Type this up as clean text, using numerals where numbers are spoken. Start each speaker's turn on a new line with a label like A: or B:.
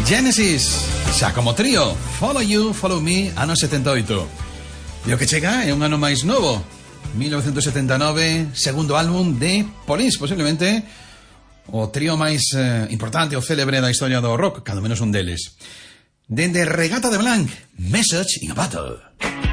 A: Genesis, xa como trío, Follow You, Follow Me, ano 78. E o que chega é un ano máis novo, 1979, segundo álbum de Police, posiblemente o trío máis importante ou célebre da historia do rock, cando menos un deles. Dende Regata de Blanc, Message in a Bottle.